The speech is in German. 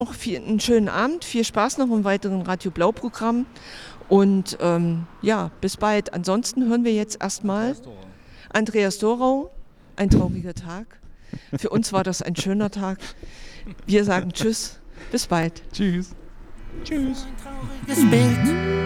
Noch einen schönen Abend, viel Spaß noch im weiteren Radio Blau-Programm und ja, bis bald. Ansonsten hören wir jetzt erstmal Andreas Dorau, ein trauriger Tag. Für uns war das ein schöner Tag. Wir sagen Tschüss, bis bald. Tschüss. Tschüss. Ein trauriges Bild